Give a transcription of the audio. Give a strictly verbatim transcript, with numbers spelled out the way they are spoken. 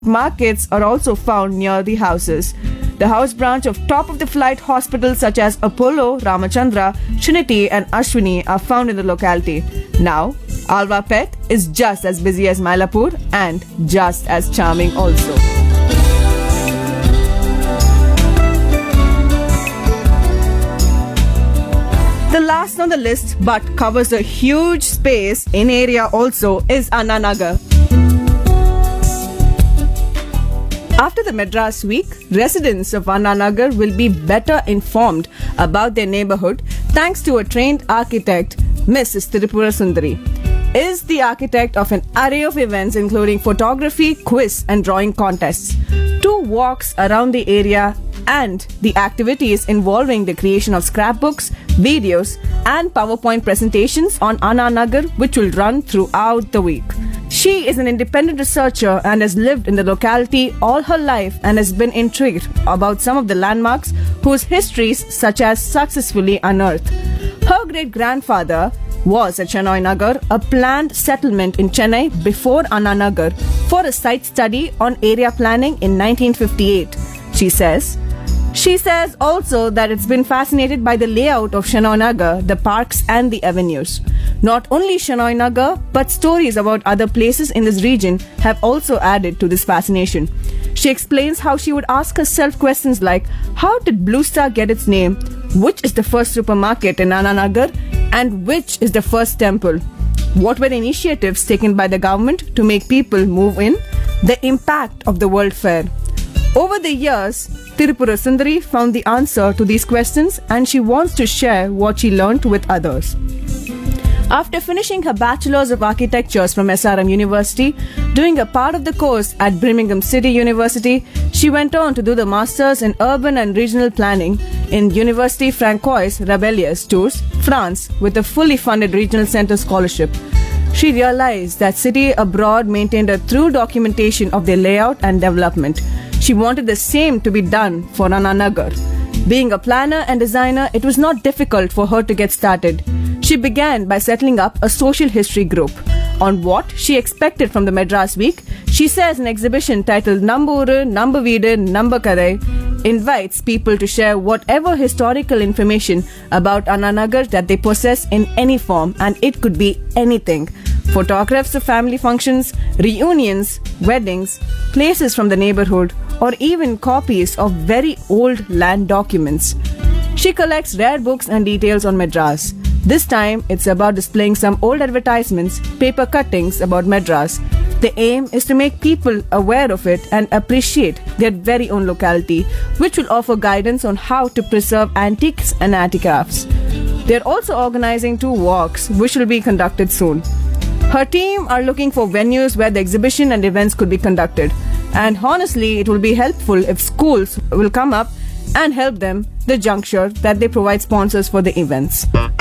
Markets are also found near the houses. The house branch of top-of-the-flight hospitals such as Apollo, Ramachandra, Trinity and Ashwini are found in the locality. Now, Alva Pet is just as busy as Mylapore and just as charming also. The last on the list but covers a huge space in area also is Anna Nagar. After the Madras Week, residents of Anna Nagar will be better informed about their neighborhood thanks to a trained architect, Missus Tirupura Sundari. Is the architect of an array of events including photography, quiz and drawing contests, two walks around the area and the activities involving the creation of scrapbooks, videos and PowerPoint presentations on Anna Nagar which will run throughout the week. She is an independent researcher and has lived in the locality all her life and has been intrigued about some of the landmarks whose histories such as successfully unearthed. Her great-grandfather was at Chennai Nagar, a planned settlement in Chennai before Anna Nagar, for a site study on area planning in nineteen fifty-eight. She says, She says also that it's been fascinated by the layout of Chennai Nagar, the parks and the avenues. Not only Chennai Nagar, but stories about other places in this region have also added to this fascination. She explains how she would ask herself questions like, how did Blue Star get its name? Which is the first supermarket in Anna Nagar? And which is the first temple? What were the initiatives taken by the government to make people move in? The impact of the World Fair. Over the years, Tirupura Sundari found the answer to these questions and she wants to share what she learned with others. After finishing her Bachelor's of Architecture from S R M University, doing a part of the course at Birmingham City University, she went on to do the Masters in Urban and Regional Planning in Université Francoise Rabelais Tours, France, with a fully funded Regional Centre scholarship. She realized that City Abroad maintained a true documentation of their layout and development. She wanted the same to be done for Anna Nagar. Being a planner and designer, it was not difficult for her to get started. She began by setting up a social history group. On what she expected from the Madras Week, she says an exhibition titled Nambooru, Namba Veedu, Namba Kadai invites people to share whatever historical information about Anna Nagar that they possess in any form, and it could be anything. Photographs of family functions, reunions, weddings, places from the neighborhood, or even copies of very old land documents. She collects rare books and details on Madras. This time, it's about displaying some old advertisements, paper cuttings about Madras. The aim is to make people aware of it and appreciate their very own locality, which will offer guidance on how to preserve antiques and handicrafts. They're also organizing two walks, which will be conducted soon. Her team are looking for venues where the exhibition and events could be conducted. And honestly, it will be helpful if schools will come up and help them the juncture that they provide sponsors for the events.